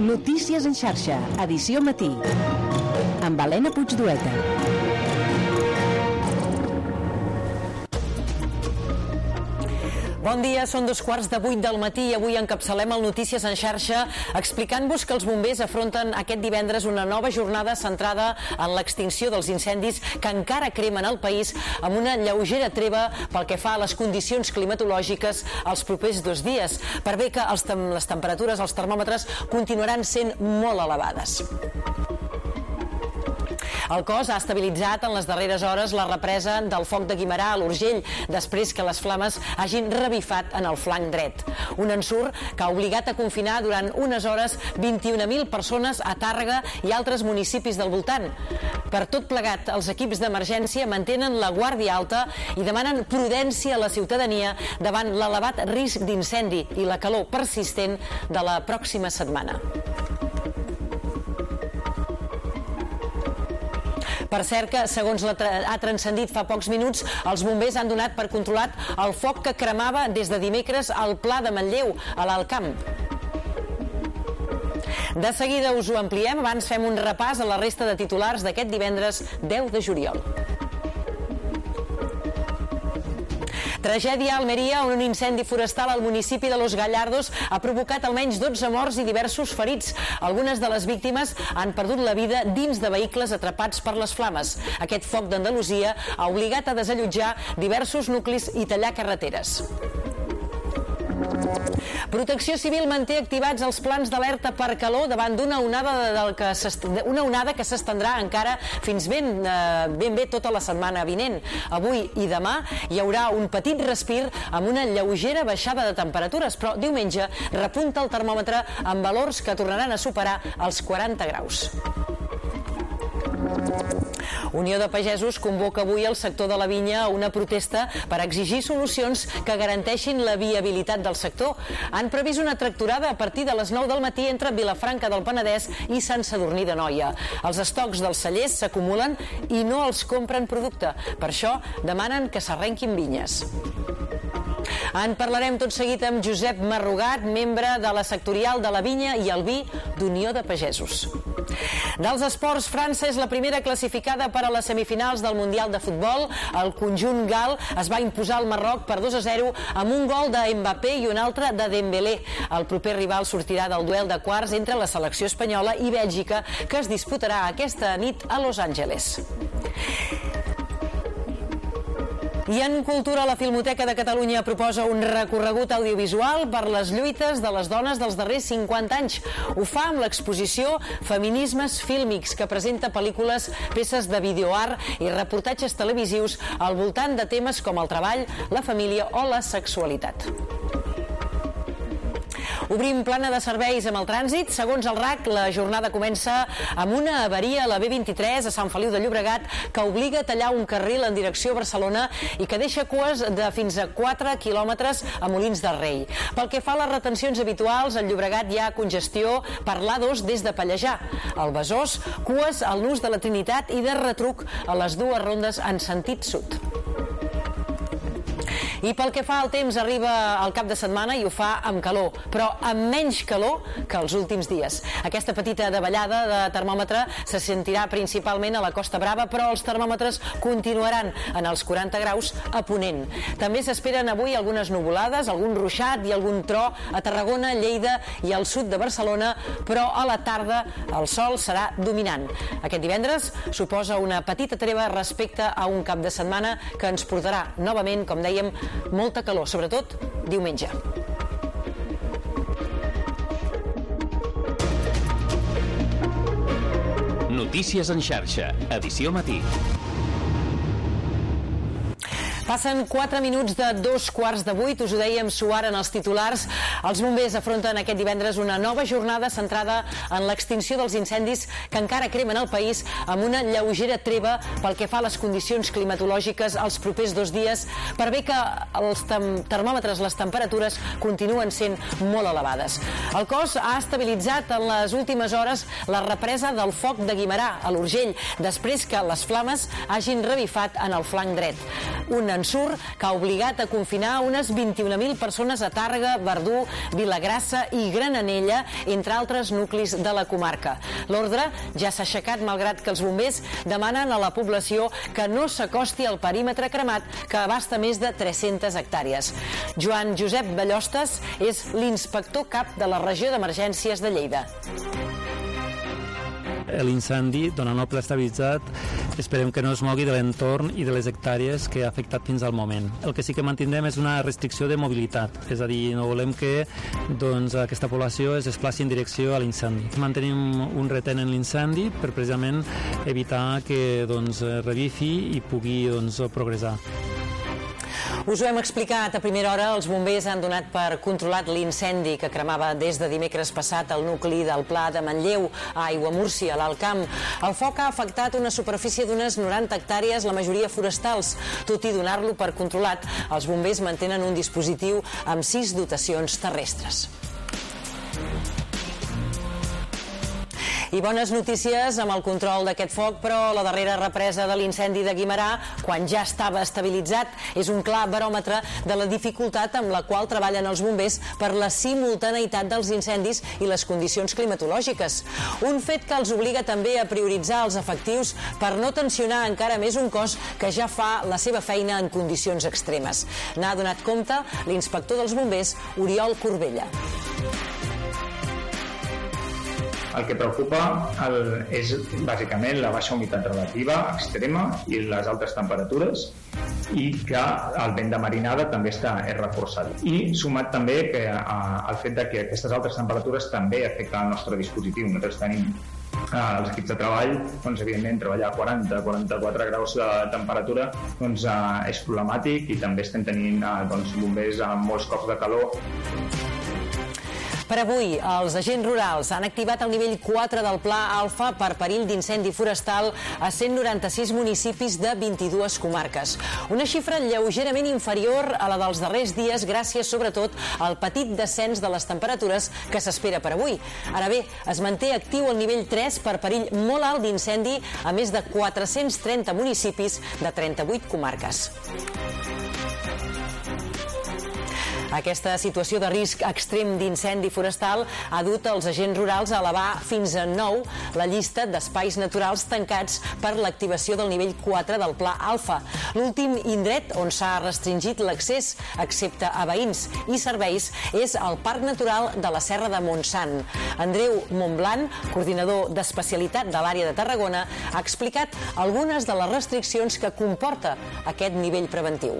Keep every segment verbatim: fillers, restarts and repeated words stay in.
Notícies en xarxa, edició matí, amb Helena Puigdueta. Bon dia, són dos quarts de vuit del matí i avui encapçalem el Notícies en xarxa explicant-vos que els bombers afronten aquest divendres una nova jornada centrada en l'extinció dels incendis que encara cremen el país amb una lleugera treva pel que fa a les condicions climatològiques els propers dos dies, per bé que els tem les temperatures, els termòmetres, continuaran sent molt elevades. El cos ha estabilitzat en les darreres hores la represa del foc de Guimerà a l'Urgell, després que les flames hagin revifat en el flanc dret. Un ensurt que ha obligat a confinar durant unes hores vint-i-una mil persones a Tàrrega i altres municipis del voltant. Per tot plegat, els equips d'emergència mantenen la guàrdia alta i demanen prudència a la ciutadania davant l'elevat risc d'incendi i la calor persistent de la pròxima setmana. Per cert que, segons la tra ha transcendit fa pocs minuts, els bombers han donat per controlat el foc que cremava des de dimecres al Pla de Manlleu, a l'Alt Camp. De seguida us ho ampliem, abans fem un repàs a la resta de titulars d'aquest divendres deu de juliol. Tragèdia a Almeria, on un incendi forestal al municipi de Los Gallardos ha provocat almenys dotze morts i diversos ferits. Algunes de les víctimes han perdut la vida dins de vehicles atrapats per les flames. Aquest foc d'Andalusia ha obligat a desallotjar diversos nuclis i tallar carreteres. Protecció Civil manté activats els plans d'alerta per calor davant d'una onada, del que una onada que s'estendrà encara fins ben, eh, ben bé tota la setmana vinent. Avui i demà hi haurà un petit respir amb una lleugera baixada de temperatures, però diumenge repunta el termòmetre amb valors que tornaran a superar els quaranta graus. Unió de Pagesos convoca avui el sector de la vinya a una protesta per exigir solucions que garanteixin la viabilitat del sector. Han previst una tractorada a partir de les nou del matí entre Vilafranca del Penedès i Sant Sadurní d'Anoia. Els estocs dels cellers s'acumulen i no els compren producte. Per això demanen que s'arrenquin vinyes. En parlarem tot seguit amb Josep Marrugat, membre de la sectorial de la vinya i el vi d'Unió de Pagesos. Dels esports, França és la primera classificada per a les semifinals del Mundial de Futbol. El conjunt gal es va imposar al Marroc per dos a zero amb un gol de Mbappé i un altre de Dembélé. El proper rival sortirà del duel de quarts entre la selecció espanyola i Bèlgica, que es disputarà aquesta nit a Los Angeles. I en cultura, la Filmoteca de Catalunya proposa un recorregut audiovisual per les lluites de les dones dels darrers cinquanta anys. Ho fa amb l'exposició Feminismes Fílmics, que presenta pel·lícules, peces de videoart i reportatges televisius al voltant de temes com el treball, la família o la sexualitat. Obrim plana de serveis amb el trànsit. Segons el R A C, la jornada comença amb una avaria a la B vint-i-tres a Sant Feliu de Llobregat que obliga a tallar un carril en direcció a Barcelona i que deixa cues de fins a quatre quilòmetres a Molins de Rei. Pel que fa a les retencions habituals, al Llobregat hi ha congestió per l'A dos des de Pallejà. Al Besòs, cues al Nus de la Trinitat i de retruc a les dues rondes en sentit sud. I pel que fa al temps, arriba el cap de setmana i ho fa amb calor, però amb menys calor que els últims dies. Aquesta petita davallada de termòmetre se sentirà principalment a la Costa Brava, però els termòmetres continuaran en els quaranta graus a Ponent. També s'esperen avui algunes nuvolades, algun ruixat i algun tro a Tarragona, Lleida i al sud de Barcelona, però a la tarda el sol serà dominant. Aquest divendres suposa una petita treva respecte a un cap de setmana que ens portarà novament, com dèiem, molta calor, sobretot diumenge. Notícies en xarxa, edició matí. Passen quatre minuts de dos quarts de vuit, us ho dèiem suar en els titulars. Els bombers afronten aquest divendres una nova jornada centrada en l'extinció dels incendis que encara cremen el país amb una lleugera treva pel que fa a les condicions climatològiques els propers dos dies, per bé que els termòmetres, les temperatures continuen sent molt elevades. El cos ha estabilitzat en les últimes hores la represa del foc de Guimerà a l'Urgell, després que les flames hagin revifat en el flanc dret. un ensurt que ha obligat a confinar unes vint-i-un mil persones a Tàrrega, Verdú, Vilagrassa i Granyanella, entre altres nuclis de la comarca. L'ordre ja s'ha aixecat, malgrat que els bombers demanen a la població que no s'acosti al perímetre cremat, que abasta més de tres-centes hectàrees. Joan Josep Ballostes és l'inspector cap de la regió d'emergències de Lleida. L'incendi, donant el ple estabilitzat, esperem que no es mogui de l'entorn i de les hectàrees que ha afectat fins al moment. El que sí que mantindrem és una restricció de mobilitat, és a dir, no volem que doncs, aquesta població es desplaci en direcció a l'incendi. Mantenim un retén en l'incendi per precisament evitar que doncs, revifi i pugui doncs, progressar. Us ho hem explicat a primera hora, els bombers han donat per controlat l'incendi que cremava des de dimecres passat al nucli del Pla de Manlleu, a Aiguamúrcia, a l'Alt Camp. El foc ha afectat una superfície d'unes noranta hectàrees, la majoria forestals. Tot i donar-lo per controlat, els bombers mantenen un dispositiu amb sis dotacions terrestres. I bones notícies amb el control d'aquest foc, però la darrera represa de l'incendi de Guimerà, quan ja estava estabilitzat, és un clar baròmetre de la dificultat amb la qual treballen els bombers per la simultaneïtat dels incendis i les condicions climatològiques. Un fet que els obliga també a prioritzar els efectius per no tensionar encara més un cos que ja fa la seva feina en condicions extremes. N'ha donat compte l'inspector dels bombers, Oriol Corbella. El que preocupa el, és bàsicament la baixa humitat relativa extrema i les altes temperatures, i que el vent de marinada també està és reforçat. I sumat també que a, al fet de que aquestes altes temperatures també afecten el nostre dispositiu. Nosaltres tenim eh, els equips de treball, doncs evidentment treballar a quaranta a quaranta-quatre graus de temperatura doncs, eh, és problemàtic, i també estem tenint eh, doncs, bombers amb molts cops de calor. Per avui, els agents rurals han activat el nivell quatre del Pla Alfa per perill d'incendi forestal a cent noranta-sis municipis de vint-i-dues comarques. Una xifra lleugerament inferior a la dels darrers dies, gràcies sobretot al petit descens de les temperatures que s'espera per avui. Ara bé, es manté actiu el nivell tres per perill molt alt d'incendi a més de quatre-cents trenta municipis de trenta-vuit comarques. Aquesta situació de risc extrem d'incendi forestal ha dut els agents rurals a elevar fins a nou la llista d'espais naturals tancats per l'activació del nivell quatre del Pla Alfa. L'últim indret on s'ha restringit l'accés, excepte a veïns i serveis, és el Parc Natural de la Serra de Montsant. Andreu Montblanc, coordinador d'especialitat de l'àrea de Tarragona, ha explicat algunes de les restriccions que comporta aquest nivell preventiu.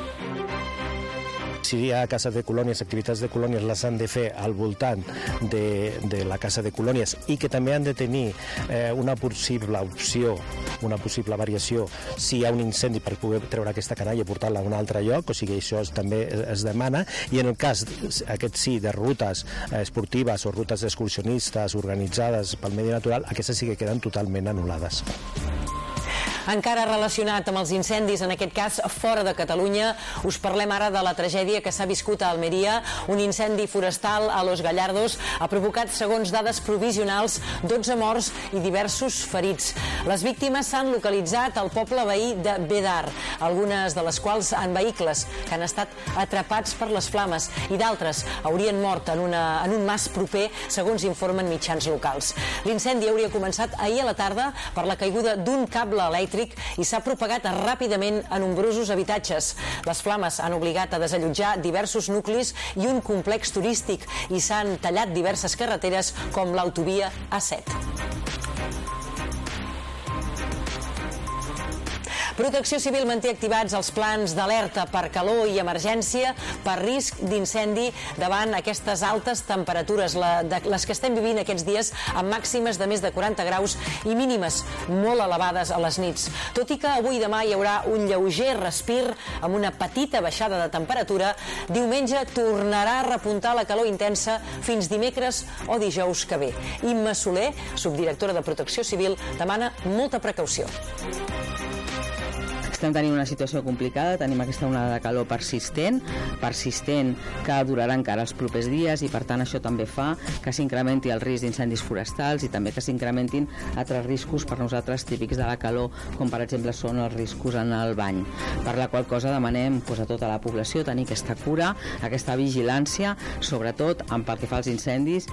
Si hi ha cases de colònies, activitats de colònies, les han de fer al voltant de, de la casa de colònies, i que també han de tenir eh, una possible opció, una possible variació, si hi ha un incendi, per poder treure aquesta canalla i portar-la a un altre lloc. O sigui, això es, també es demana. I en el cas, aquest sí, de rutes esportives o rutes excursionistes organitzades pel medi natural, aquestes sí que queden totalment anul·lades. Encara relacionat amb els incendis, en aquest cas fora de Catalunya, us parlem ara de la tragèdia que s'ha viscut a Almeria. Un incendi forestal a Los Gallardos ha provocat, segons dades provisionals, dotze morts i diversos ferits. Les víctimes s'han localitzat al poble veí de Bedar, algunes de les quals en vehicles que han estat atrapats per les flames, i d'altres haurien mort en, una, en un mas proper, segons informen mitjans locals. L'incendi hauria començat ahir a la tarda per la caiguda d'un cable elèctric i s'ha propagat ràpidament a nombrosos habitatges. Les flames han obligat a desallotjar diversos nuclis i un complex turístic, i s'han tallat diverses carreteres com l'autovia A set. Protecció Civil manté activats els plans d'alerta per calor i emergència per risc d'incendi davant aquestes altes temperatures, la, de, les que estem vivint aquests dies, amb màximes de més de quaranta graus i mínimes molt elevades a les nits. Tot i que avui i demà hi haurà un lleuger respir amb una petita baixada de temperatura, diumenge tornarà a repuntar la calor intensa fins dimecres o dijous que ve. Imma Soler, subdirectora de Protecció Civil, demana molta precaució. Estem tenint una situació complicada, tenim aquesta onada de calor persistent, persistent que durarà encara els propers dies, i per tant això també fa que s'incrementi el risc d'incendis forestals i també que s'incrementin altres riscos per nosaltres típics de la calor, com per exemple són els riscos en el bany. Per la qual cosa demanem doncs, a tota la població tenir aquesta cura, aquesta vigilància, sobretot en pel que fa als incendis.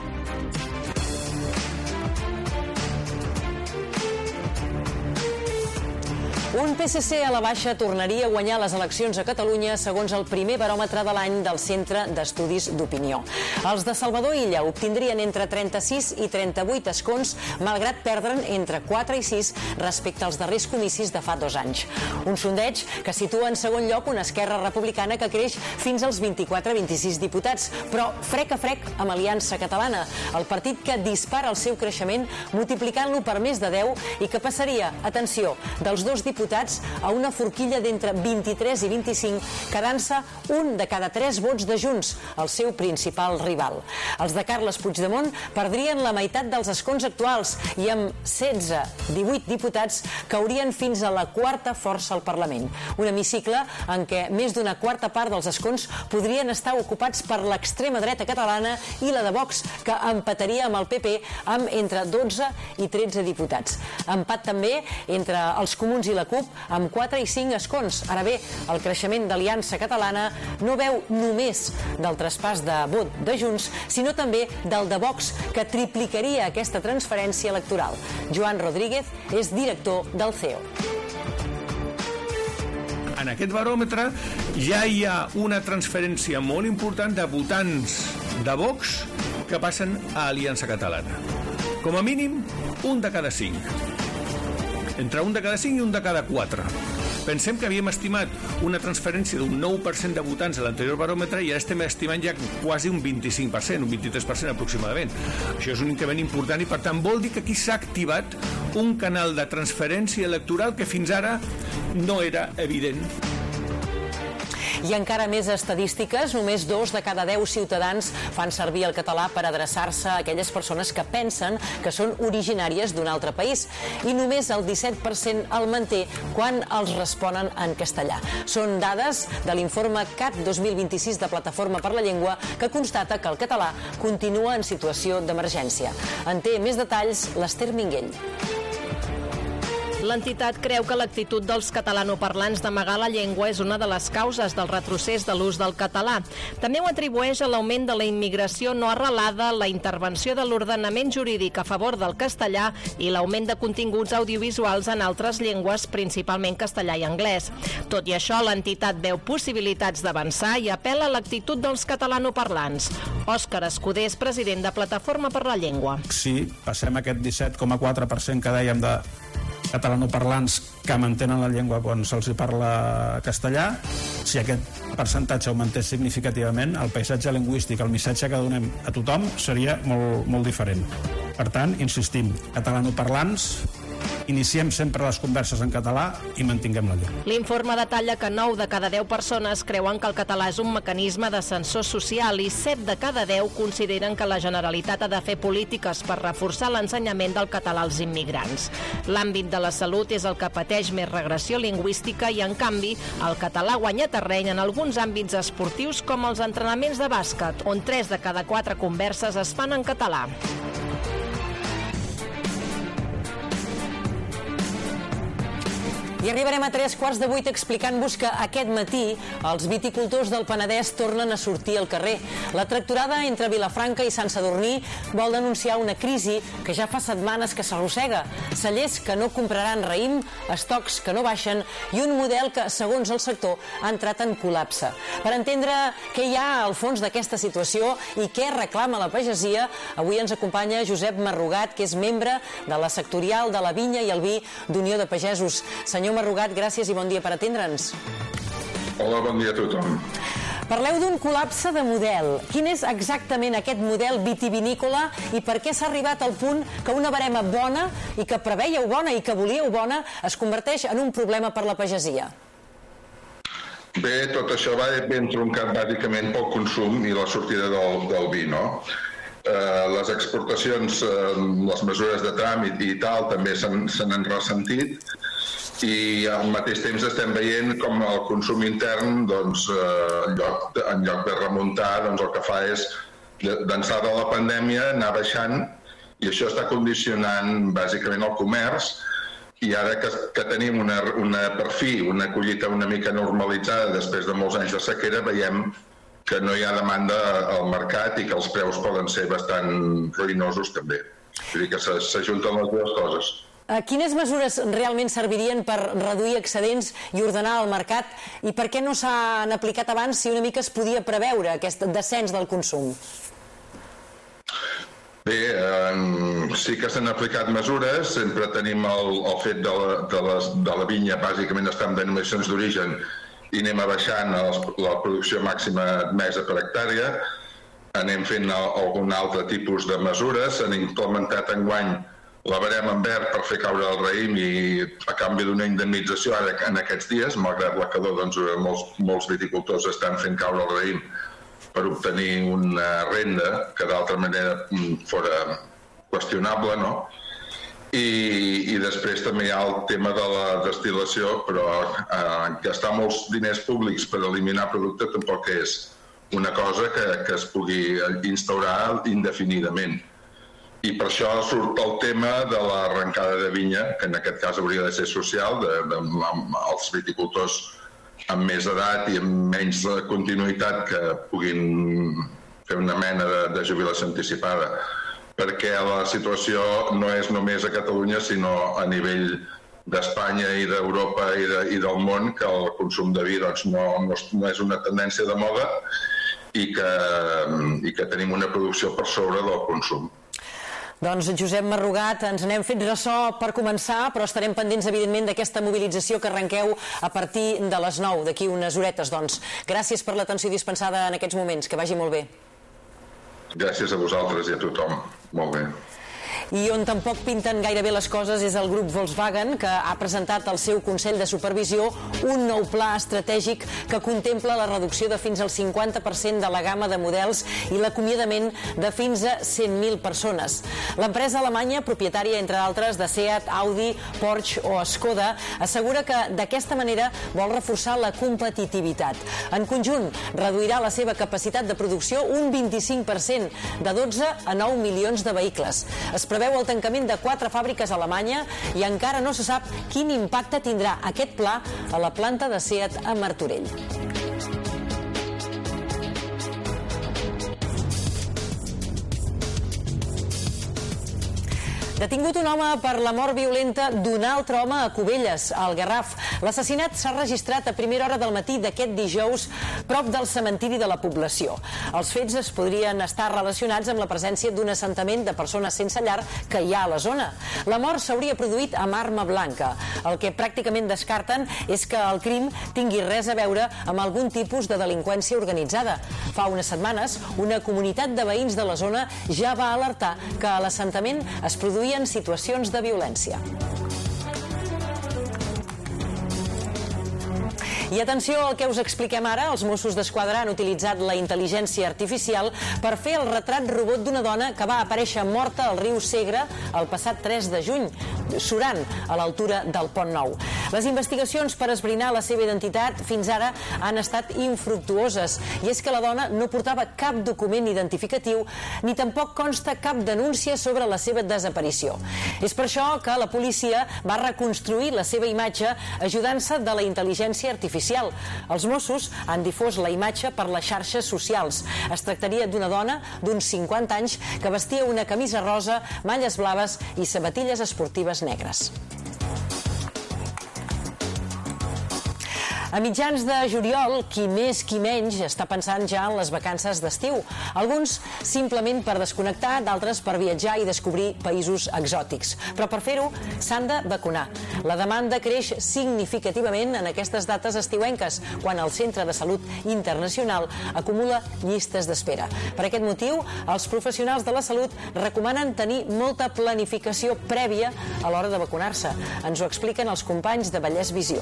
Un P S C a la baixa tornaria a guanyar les eleccions a Catalunya segons el primer baròmetre de l'any del Centre d'Estudis d'Opinió. Els de Salvador Illa obtindrien entre trenta-sis i trenta-vuit escons, malgrat perdre'n entre quatre i sis respecte als darrers comicis de fa dos anys. Un sondeig que situa en segon lloc una Esquerra Republicana que creix fins als vint-i-quatre a vint-i-sis diputats, però frec a frec amb Aliança Catalana, el partit que dispara el seu creixement multiplicant-lo per més de deu i que passaria, atenció, dels dos diputats a una forquilla d'entre vint-i-tres i vint-i-cinc, quedant-se un de cada tres vots de Junts, el seu principal rival. Els de Carles Puigdemont perdrien la meitat dels escons actuals i amb setze a divuit diputats caurien fins a la quarta força al Parlament. Un hemicicle en què més d'una quarta part dels escons podrien estar ocupats per l'extrema dreta catalana i la de Vox, que empataria amb el P P amb entre dotze i tretze diputats. Empat també entre els Comuns i la CUP amb quatre i cinc escons. Ara bé, el creixement d'Aliança Catalana no veu només del traspàs de vot de Junts, sinó també del de Vox, que triplicaria aquesta transferència electoral. Joan Rodríguez és director del C E O. En aquest baròmetre ja hi ha una transferència molt important de votants de Vox que passen a Aliança Catalana. Com a mínim, un de cada cinc. Entre un de cada cinc i un de cada quatre. Pensem que havíem estimat una transferència d'un nou per cent de votants a l'anterior baròmetre i ara estem estimant ja quasi un vint-i-cinc per cent, un vint-i-tres per cent aproximadament. Això és un increment important i, per tant, vol dir que aquí s'ha activat un canal de transferència electoral que fins ara no era evident. I encara més estadístiques, només dos de cada deu ciutadans fan servir el català per adreçar-se a aquelles persones que pensen que són originàries d'un altre país. I només el disset per cent el manté quan els responen en castellà. Són dades de l'informe C A T dos mil vint-i-sis de Plataforma per la Llengua, que constata que el català continua en situació d'emergència. En té més detalls l'Ester Minguell. L'entitat creu que l'actitud dels catalanoparlants d'amagar la llengua és una de les causes del retrocés de l'ús del català. També ho atribueix a l'augment de la immigració no arrelada, la intervenció de l'ordenament jurídic a favor del castellà i l'augment de continguts audiovisuals en altres llengües, principalment castellà i anglès. Tot i això, l'entitat veu possibilitats d'avançar i apel·la a l'actitud dels catalanoparlants. Òscar Escudé és president de Plataforma per la Llengua. Si passem aquest disset coma quatre per cent que dèiem de catalanoparlants que mantenen la llengua quan se'ls parla castellà, si aquest percentatge augmentés significativament, el paisatge lingüístic, el missatge que donem a tothom seria molt, molt diferent. Per tant, insistim, catalanoparlants, iniciem sempre les converses en català i mantinguem la llengua. L'informe detalla que nou de cada deu persones creuen que el català és un mecanisme d'ascensor social i set de cada deu consideren que la Generalitat ha de fer polítiques per reforçar l'ensenyament del català als immigrants. L'àmbit de la salut és el que pateix més regressió lingüística i, en canvi, el català guanya terreny en alguns àmbits esportius com els entrenaments de bàsquet, on tres de cada quatre converses es fan en català. I arribarem a tres quarts de vuit explicant-vos que aquest matí els viticultors del Penedès tornen a sortir al carrer. La tractorada entre Vilafranca i Sant Sadurní vol denunciar una crisi que ja fa setmanes que s'arrossega. Cellers que no compraran raïm, estocs que no baixen i un model que, segons el sector, ha entrat en col·lapse. Per entendre què hi ha al fons d'aquesta situació i què reclama la pagesia, avui ens acompanya Josep Marrugat, que és membre de la sectorial de la vinya i el vi d'Unió de Pagesos. Senyor Marrugat, gràcies i bon dia per atendre'ns. Hola, bon dia a tothom. Parleu d'un col·lapse de model. Quin és exactament aquest model vitivinícola i per què s'ha arribat al punt que una barema bona i que preveieu bona i que volíeu bona es converteix en un problema per la pagesia? Bé, tot això va ben troncat bàsicament pel consum i la sortida del, del vi, no? Eh, les exportacions, eh, les mesures de tràmit i tal també se n'han ressentit i al mateix temps estem veient com el consum intern, doncs, eh, en, lloc de, en lloc de remuntar, doncs, el que fa és, d'ençà de la pandèmia, anar baixant, i això està condicionant bàsicament el comerç, i ara que, que tenim una, una, per fi una collita una mica normalitzada després de molts anys de sequera, veiem que no hi ha demanda al mercat i que els preus poden ser bastant ruïnosos també. Vull dir que s'ajunten les dues coses. Quines mesures realment servirien per reduir excedents i ordenar el mercat, i per què no s'han aplicat abans si una mica es podia preveure aquest descens del consum? Bé, eh, sí que s'han aplicat mesures, sempre tenim el, el fet de la, de, les, de la vinya, bàsicament està en denominacions d'origen i anem abaixant el, la producció màxima admesa per hectàrea, anem fent algun altre tipus de mesures, s'han implementat enguany la barem en verd per fer caure el raïm i a canvi d'una indemnització ara en aquests dies, malgrat la calor, doncs, molts, molts viticultors estan fent caure el raïm per obtenir una renda que d'altra manera fora qüestionable, no? I, i després també hi ha el tema de la destil·lació, però eh, gastar molts diners públics per eliminar producte tampoc és una cosa que, que es pugui instaurar indefinidament. I per això surt el tema de l'arrencada de vinya, que en aquest cas hauria de ser social, de, de, amb els viticultors amb més edat i amb menys continuïtat que puguin fer una mena de, de jubilació anticipada, perquè la situació no és només a Catalunya, sinó a nivell d'Espanya i d'Europa i, de, i del món, que el consum de vi doncs, no, no, no és una tendència de moda i que, i que tenim una producció per sobre del consum. Doncs Josep Marrugat, ens n'hem fet ressò per començar, però estarem pendents, evidentment, d'aquesta mobilització que arrenqueu a partir de les nou, d'aquí unes horetes. Doncs gràcies per l'atenció dispensada en aquests moments. Que vagi molt bé. Gràcies a vosaltres i a tothom. Molt bé. I on tampoc pinten gaire bé les coses és el grup Volkswagen, que ha presentat al seu Consell de Supervisió un nou pla estratègic que contempla la reducció de fins al cinquanta per cent de la gamma de models i l'acomiadament de fins a cent mil persones. L'empresa alemanya, propietària, entre altres, de Seat, Audi, Porsche o Skoda, assegura que d'aquesta manera vol reforçar la competitivitat. En conjunt, reduirà la seva capacitat de producció un vint-i-cinc per cent, de dotze a nou milions de vehicles. Es preveu el tancament de quatre fàbriques a Alemanya i encara no se sap quin impacte tindrà aquest pla a la planta de Seat a Martorell. Detingut un home per la mort violenta d'un altre home a Cubelles, al Garraf. L'assassinat s'ha registrat a primera hora del matí d'aquest dijous prop del cementiri de la població. Els fets es podrien estar relacionats amb la presència d'un assentament de persones sense llar que hi ha a la zona. La mort s'hauria produït amb arma blanca. El que pràcticament descarten és que el crim tingui res a veure amb algun tipus de delinqüència organitzada. Fa unes setmanes, una comunitat de veïns de la zona ja va alertar que a l'assentament es produïa en situacions de violència. I atenció al que us expliquem ara. Els Mossos d'Esquadra han utilitzat la intel·ligència artificial per fer el retrat robot d'una dona que va aparèixer morta al riu Segre el passat tres de juny, surant a l'altura del Pont Nou. Les investigacions per esbrinar la seva identitat fins ara han estat infructuoses, i és que la dona no portava cap document identificatiu ni tampoc consta cap denúncia sobre la seva desaparició. És per això que la policia va reconstruir la seva imatge ajudant-se de la intel·ligència artificial. Els Mossos han difós la imatge per les xarxes socials. Es tractaria d'una dona d'uns cinquanta anys que vestia una camisa rosa, malles blaves i sabatilles esportives negres. A mitjans de juliol, qui més qui menys està pensant ja en les vacances d'estiu. Alguns simplement per desconnectar, d'altres per viatjar i descobrir països exòtics. Però per fer-ho s'han de vacunar. La demanda creix significativament en aquestes dates estiuenques, quan el Centre de Salut Internacional acumula llistes d'espera. Per aquest motiu, els professionals de la salut recomanen tenir molta planificació prèvia a l'hora de vacunar-se. Ens ho expliquen els companys de Vallès Visió.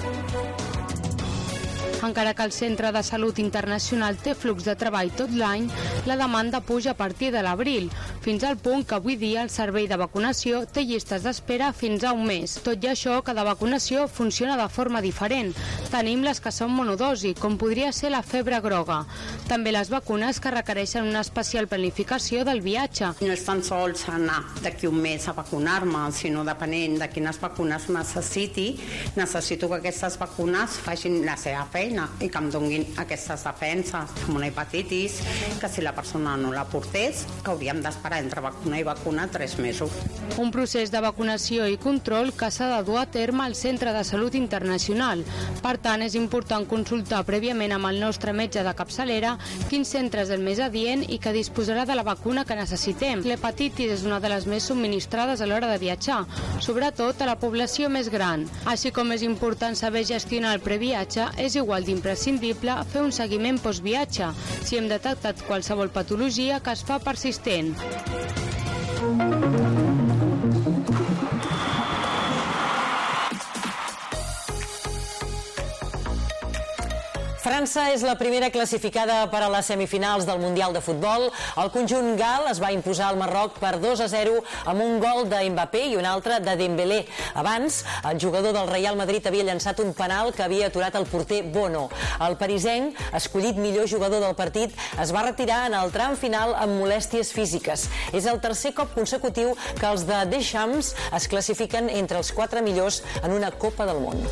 Encara que el Centre de Salut Internacional té flux de treball tot l'any, la demanda puja a partir de l'abril. fins al punt que avui dia el servei de vacunació té llistes d'espera fins a un mes. Tot i això, cada vacunació funciona de forma diferent. Tenim les que són monodosi, com podria ser la febre groga. També les vacunes que requereixen una especial planificació del viatge. No és tan sols anar d'aquí un mes a vacunar-me, sinó depenent de quines vacunes necessiti, necessito que aquestes vacunes facin la seva feina i que em donin aquestes defenses, com una hepatitis, que si la persona no la portés, que hauríem d'esperar entre vacuna i vacuna tres mesos. Un procés de vacunació i control que s'ha de dur a terme al Centre de Salut Internacional. Per tant, és important consultar prèviament amb el nostre metge de capçalera quin centre és el més adient i que disposarà de la vacuna que necessitem. L'hepatitis és una de les més subministrades a l'hora de viatjar, sobretot a la població més gran. Així com és important saber gestionar el previatge, és igual d'imprescindible fer un seguiment postviatge, si hem detectat qualsevol patologia que es fa persistent. França és la primera classificada per a les semifinals del Mundial de Futbol. El conjunt gal es va imposar al Marroc per dos a zero amb un gol de Mbappé i un altre de Dembélé. Abans, el jugador del Real Madrid havia llançat un penal que havia aturat el porter Bono. El parisenc, escollit millor jugador del partit, es va retirar en el tram final amb molèsties físiques. És el tercer cop consecutiu que els de Deschamps es classifiquen entre els quatre millors en una Copa del Món.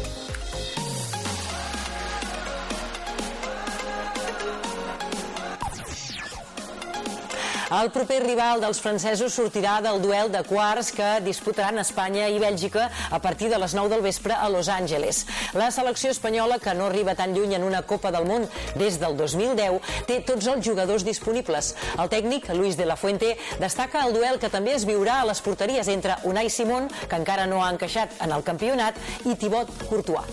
El proper rival dels francesos sortirà del duel de quarts que disputaran Espanya i Bèlgica a partir de les nou del vespre a Los Angeles. La selecció espanyola, que no arriba tan lluny en una Copa del Món des del dos mil deu, té tots els jugadors disponibles. El tècnic, Luis de la Fuente, destaca el duel que també es viurà a les porteries entre Unai Simón, que encara no ha encaixat en el campionat, i Thibaut Courtois.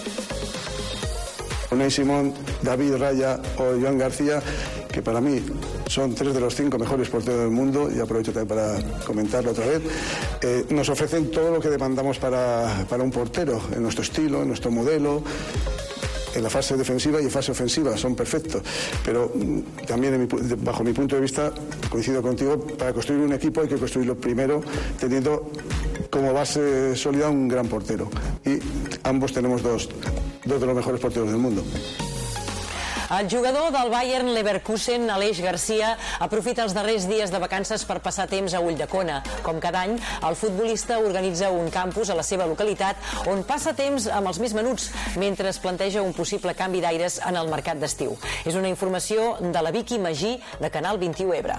Unai Simón, David Raya o Joan García, que para mí son tres de los cinco mejores porteros del mundo, y aprovecho también para comentarlo otra vez, eh, nos ofrecen todo lo que demandamos para, para un portero, en nuestro estilo, en nuestro modelo, en la fase defensiva y en fase ofensiva, son perfectos. Pero también, en mi, bajo mi punto de vista, coincido contigo, para construir un equipo hay que construirlo primero teniendo como base sólida un gran portero. Y ambos tenemos dos, dos de los mejores porteros del mundo. El jugador del Bayern Leverkusen, Aleix Garcia, aprofita els darrers dies de vacances per passar temps a Ulldecona. Com cada any, el futbolista organitza un campus a la seva localitat on passa temps amb els més menuts mentre es planteja un possible canvi d'aires en el mercat d'estiu. És una informació de la Vicky Magí, de Canal vint-i-u Ebre.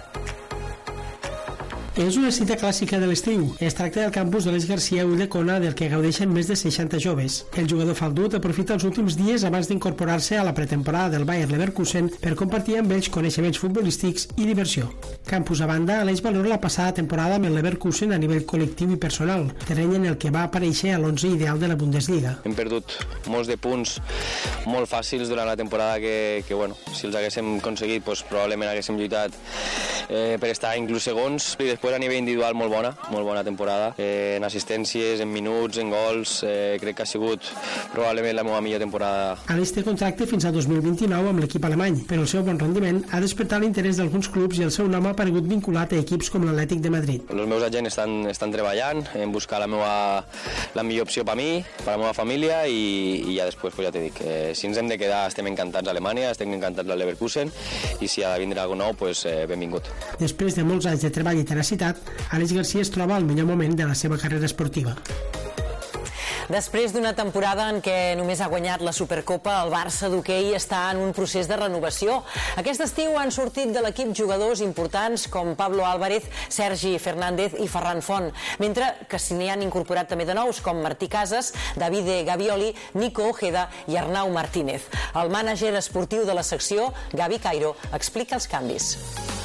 És una cita clàssica de l'estiu. Es tracta del campus d'Aleix Garcia a Ulldecona, del que gaudeixen més de seixanta joves. El jugador faldut aprofita els últims dies abans d'incorporar-se a la pretemporada del Bayer Leverkusen per compartir amb ells coneixements futbolístics i diversió. Campus a banda, Aleix valora la passada temporada amb el Leverkusen a nivell col·lectiu i personal, terreny en el que va aparèixer a l'onze ideal de la Bundesliga. Hem perdut molts de punts molt fàcils durant la temporada que, que bueno, si els haguéssim aconseguit, doncs, probablement haguéssim lluitat eh, per estar inclús segons. I després a nivell individual molt bona, molt bona temporada, eh, en assistències, en minuts, en gols, eh, crec que ha sigut probablement la meva millor temporada. Aleix té contracte fins al dos mil vint-i-nou amb l'equip alemany, però el seu bon rendiment ha despertat l'interès d'alguns clubs i el seu nom ha aparegut vinculat a equips com l'Atlètic de Madrid. Els meus agents estan, estan treballant en buscar la, meva, la millor opció per a mi, per a la meva família, i, i ja després, pues ja t'he dit, eh, si ens hem de quedar estem encantats a Alemanya, estem encantats a Leverkusen, i si ha de vindre alguna nou, pues, eh, benvingut. Després de molts anys de treball i tenacitat, Aleix Garcia es troba al millor moment de la seva carrera esportiva. Després d'una temporada en què només ha guanyat la Supercopa, el Barça d'hoquei està en un procés de renovació. Aquest estiu han sortit de l'equip jugadors importants com Pablo Álvarez, Sergi Fernández i Ferran Font, mentre que s'hi han incorporat també de nous com Martí Casas, Davide Gavioli, Nico Ojeda i Arnau Martínez. El mànager esportiu de la secció, Gavi Cairo, explica els canvis.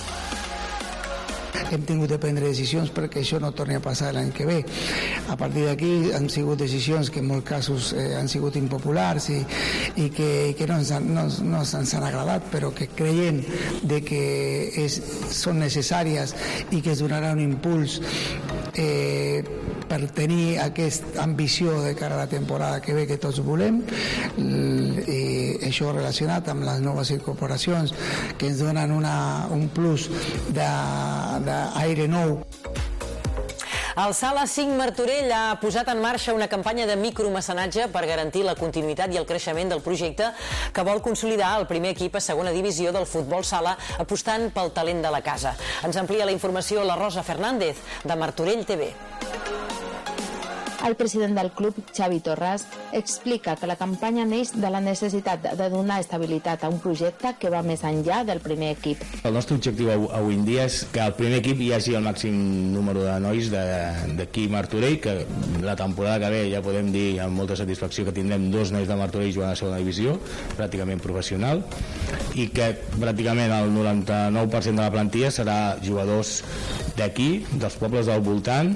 Hem tingut de prendre decisions perquè això no torni a passar l'any que ve. A partir d'aquí han sigut decisions que en molts casos eh, han sigut impopulars i, i que, que no, ens han, no, no ens han agradat, però que creiem de que és, són necessàries i que es donarà un impuls eh, per tenir aquesta ambició de cara a la temporada que ve que tots volem, i això relacionat amb les noves incorporacions que ens donen una, un plus d'aire nou. El Sala cinc Martorell ha posat en marxa una campanya de micromecenatge per garantir la continuïtat i el creixement del projecte que vol consolidar el primer equip a segona divisió del futbol sala apostant pel talent de la casa. Ens amplia la informació la Rosa Fernández, de Martorell T V. El president del club, Xavi Torras, explica que la campanya neix de la necessitat de donar estabilitat a un projecte que va més enllà del primer equip. El nostre objectiu avui en dia és que al primer equip hi hagi el màxim número de nois d'aquí Martorell, que la temporada que ve ja podem dir amb molta satisfacció que tindrem dos nois de Martorell jugant a segona divisió, pràcticament professional, i que pràcticament el noranta-nou per cent de la plantilla serà jugadors d'aquí, dels pobles del voltant,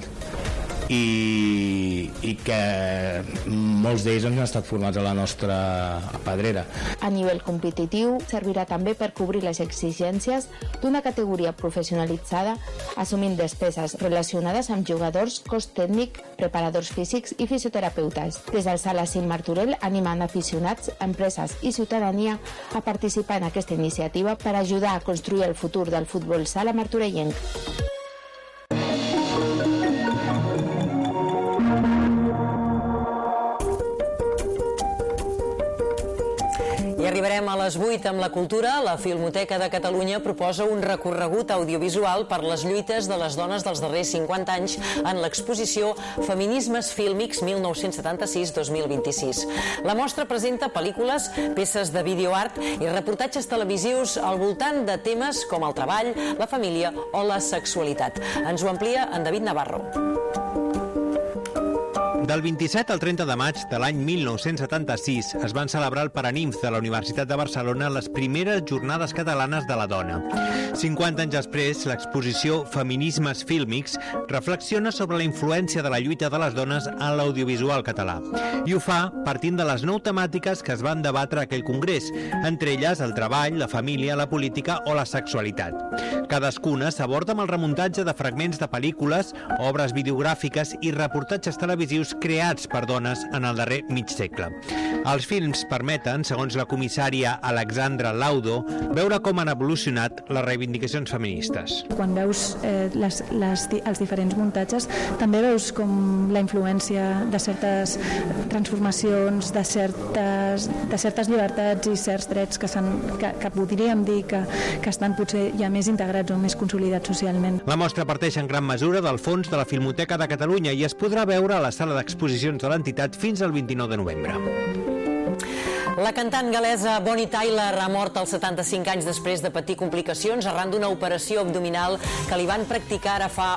i, i que molts d'ells han estat formats a la nostra pedrera. A nivell competitiu, servirà també per cobrir les exigències d'una categoria professionalitzada, assumint despeses relacionades amb jugadors, cos tècnic, preparadors físics i fisioterapeutes. Des del Sala cinc Martorell animant aficionats, empreses i ciutadania a participar en aquesta iniciativa per ajudar a construir el futur del futbol sala martorellenc. I arribarem a les vuit amb la cultura. La Filmoteca de Catalunya proposa un recorregut audiovisual per les lluites de les dones dels darrers cinquanta anys en l'exposició Feminismes Fílmics mil nou-cents setanta-sis dos mil vint-i-sis. La mostra presenta pel·lícules, peces de videoart i reportatges televisius al voltant de temes com el treball, la família o la sexualitat. Ens ho amplia en David Navarro. Del vint-i-set al trenta de maig de l'any mil nou-cents setanta-sis es van celebrar al Paranimf de la Universitat de Barcelona les primeres jornades catalanes de la dona. cinquanta anys després, l'exposició Feminismes Fílmics reflexiona sobre la influència de la lluita de les dones en l'audiovisual català. I ho fa partint de les nou temàtiques que es van debatre a aquell congrés, entre elles el treball, la família, la política o la sexualitat. Cadascuna s'aborda amb el remuntatge de fragments de pel·lícules, obres videogràfiques i reportatges televisius creats per dones en el darrer mig segle. Els films permeten, segons la comissària Alexandra Laudo, veure com han evolucionat les reivindicacions feministes. Quan veus eh, les, les, els diferents muntatges, també veus com la influència de certes transformacions, de certes, de certes llibertats i certs drets que, que, que podríem dir que, que estan potser ja més integrats o més consolidats socialment. La mostra parteix en gran mesura del fons de la Filmoteca de Catalunya i es podrà veure a la sala d'exposicions de l'entitat fins al vint-i-nou de novembre. La cantant galesa Bonnie Tyler ha mort als setanta-cinc anys després de patir complicacions arran d'una operació abdominal que li van practicar ara fa